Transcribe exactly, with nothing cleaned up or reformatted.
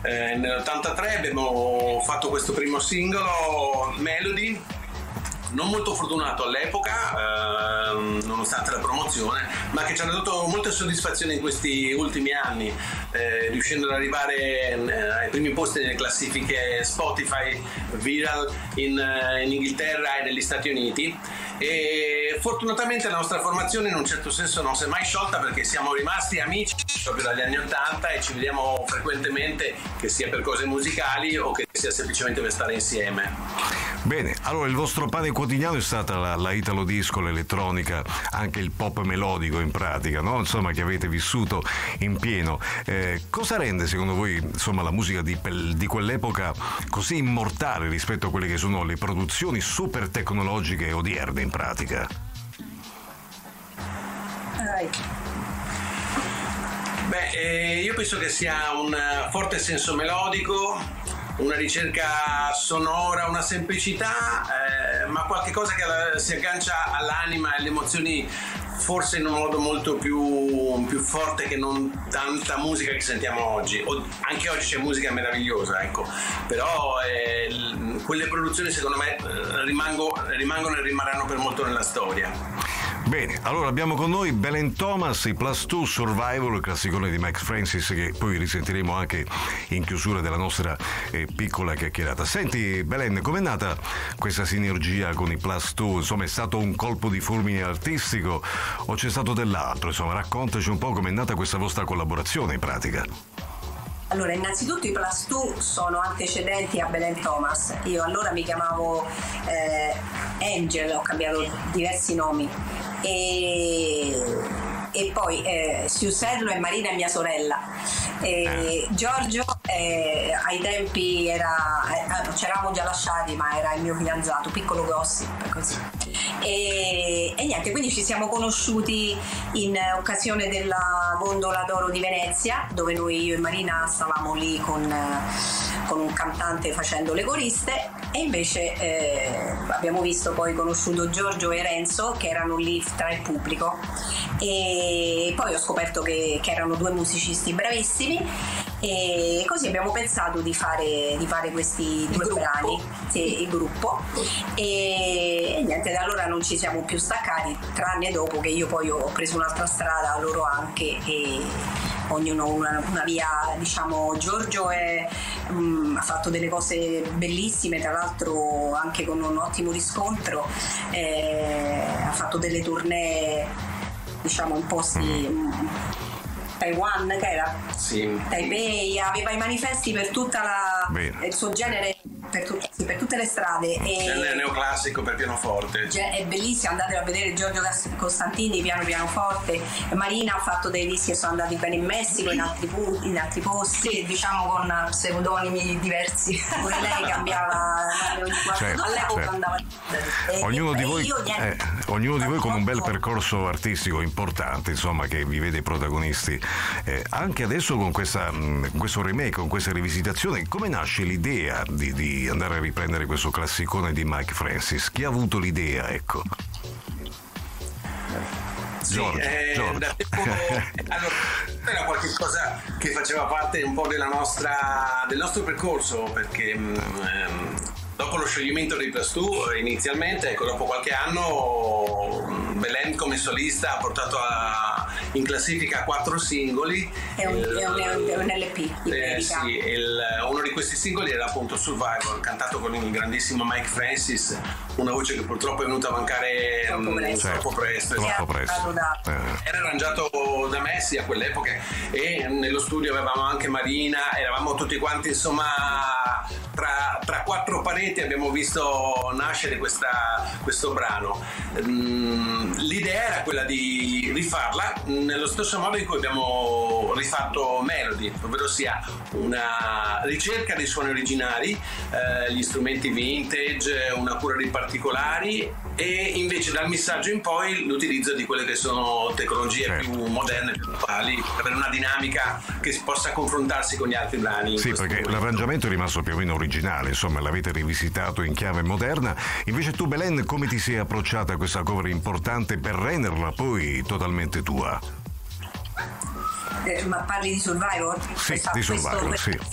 Eh, nell'ottantatré abbiamo fatto questo primo singolo, Melody, non molto fortunato all'epoca, ehm, nonostante la promozione, ma che ci ha dato molte soddisfazioni in questi ultimi anni, eh, riuscendo ad arrivare eh, ai primi posti nelle classifiche Spotify Viral in, eh, in Inghilterra e negli Stati Uniti. E fortunatamente la nostra formazione in un certo senso non si è mai sciolta, perché siamo rimasti amici proprio dagli anni ottanta e ci vediamo frequentemente, che sia per cose musicali o che sia semplicemente per stare insieme. Bene, allora il vostro pane quotidiano è stata la, la italo disco, l'elettronica, anche il pop melodico in pratica, no? Insomma, che avete vissuto in pieno. Eh, cosa rende secondo voi, insomma, la musica di, di quell'epoca così immortale rispetto a quelle che sono le produzioni super tecnologiche odierne in pratica? Beh, eh, io penso che sia un forte senso melodico, una ricerca sonora, una semplicità, eh, ma qualche cosa che la, si aggancia all'anima e alle emozioni, forse in un modo molto più, più forte che non tanta musica che sentiamo oggi. O, anche oggi c'è musica meravigliosa, ecco, però eh, l, quelle produzioni secondo me rimango, rimangono e rimarranno per molto nella storia. Bene, allora abbiamo con noi Belen Thomas, i Plus Two Survival, il classicone di Mike Francis, che poi risentiremo anche in chiusura della nostra eh, piccola chiacchierata. Senti Belen, com'è nata questa sinergia con i Plus Two? Insomma, è stato un colpo di fulmine artistico o c'è stato dell'altro? Insomma, raccontaci un po' com'è nata questa vostra collaborazione in pratica. Allora, innanzitutto i Plus Two sono antecedenti a Belen Thomas. Io allora mi chiamavo eh, Angel, ho cambiato diversi nomi e, e poi eh, Siusello e Marina è mia sorella. E Giorgio eh, ai tempi era eh, ci eravamo già lasciati, ma era il mio fidanzato, piccolo gossip così. E, e niente, quindi ci siamo conosciuti in occasione della Gondola d'Oro di Venezia, dove noi, io e Marina, stavamo lì con, con un cantante facendo le coriste, e invece eh, abbiamo visto, poi conosciuto Giorgio e Renzo che erano lì tra il pubblico, e poi ho scoperto che, che erano due musicisti bravissimi, e così abbiamo pensato di fare, di fare questi il due gruppo. brani, sì, il gruppo, e, e niente, da allora non ci siamo più staccati, tranne dopo che io poi ho preso un'altra strada, loro anche, e ognuno una, una via, diciamo. Giorgio è, um, ha fatto delle cose bellissime, tra l'altro anche con un ottimo riscontro, eh, ha fatto delle tournée, diciamo, in posti mm. Taiwan, che era? Sì. Taipei, aveva i manifesti per tutta la Bene. il suo genere, per, tut, sì, per tutte le strade. E genere neoclassico per pianoforte. è bellissimo, andate a vedere Giorgio Costantini, piano pianoforte. Marina ha fatto dei dischi che sono andati bene in Messico, in altri, in altri posti, sì, diciamo con pseudonimi diversi. pure lei cambiava ogni quattro, Certo, all'epoca certo. andava e, Ognuno e di voi, io, eh, ognuno di voi con un bel percorso artistico importante, insomma, che vi vede protagonisti. Eh, anche adesso con, questa, mh, con questo remake, con questa rivisitazione, come nasce l'idea di, di andare a riprendere questo classicone di Mike Francis? Chi ha avuto l'idea, ecco? Sì, Giorgio, eh, Giorgio. da tempo, allora, era qualche cosa che faceva parte un po' della nostra, del nostro percorso, perché ehm, dopo lo scioglimento dei Plus Two inizialmente, ecco, dopo qualche anno Belen come solista ha portato a, in classifica quattro singoli. è un, il, è un, è un L P di eh, America. sì, il, uno di questi singoli era appunto Survival, cantato con il grandissimo Mike Francis, una voce che purtroppo è venuta a mancare Troppo um, presto. troppo presto. Troppo esatto. presto. Da, Eh. Era arrangiato da me sì, a quell'epoca, e nello studio avevamo anche Marina, eravamo tutti quanti, insomma, tra, tra quattro pareti abbiamo visto nascere questa, questo brano. L'idea era quella di rifarla nello stesso modo in cui abbiamo rifatto Melody, ovvero sia una ricerca dei suoni originali, eh, gli strumenti vintage, una cura dei particolari, e invece dal missaggio in poi l'utilizzo di quelle che sono tecnologie Certo. più moderne, più attuali, per avere una dinamica che si possa confrontarsi con gli altri brani. Sì, perché momento. l'arrangiamento è rimasto più o meno originale, insomma, l'avete rivisitato in chiave moderna. Invece tu, Belen, come ti sei approcciata a questa cover importante per renderla poi totalmente tua? Eh, ma parli di Survivor? Sì, Questa- di Survivor, questo, sì.